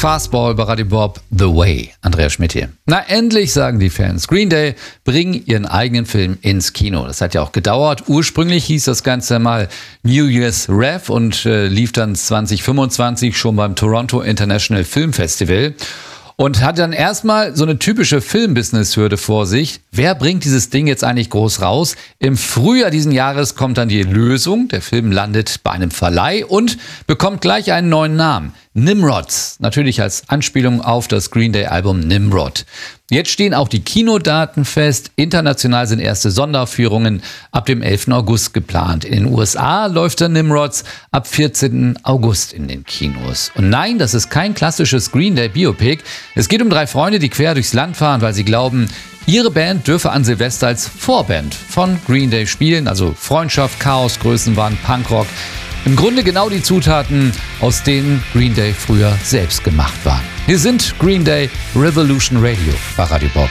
Fastball bei Radio Bob, The Way. Andreas Schmidt hier. Na, endlich, sagen die Fans. Green Day bringen ihren eigenen Film ins Kino. Das hat ja auch gedauert. Ursprünglich hieß das Ganze mal New Year's Rev und lief dann 2025 schon beim Toronto International Film Festival. Und hat dann erstmal so eine typische Filmbusiness-Hürde vor sich. Wer bringt dieses Ding jetzt eigentlich groß raus? Im Frühjahr diesen Jahres kommt dann die Lösung. Der Film landet bei einem Verleih und bekommt gleich einen neuen Namen. Nimrod. Natürlich als Anspielung auf das Green Day-Album Nimrod. Jetzt stehen auch die Kinodaten fest. International sind erste Sonderaufführungen ab dem 11. August geplant. In den USA läuft der Nimrod ab 14. August in den Kinos. Und nein, das ist kein klassisches Green Day-Biopic. Es geht um 3 Freunde, die quer durchs Land fahren, weil sie glauben, ihre Band dürfe an Silvester als Vorband von Green Day spielen. Also Freundschaft, Chaos, Größenwahn, Punkrock. Im Grunde genau die Zutaten, aus denen Green Day früher selbst gemacht waren. Wir sind Green Day Revolution Radio bei Radio Bob.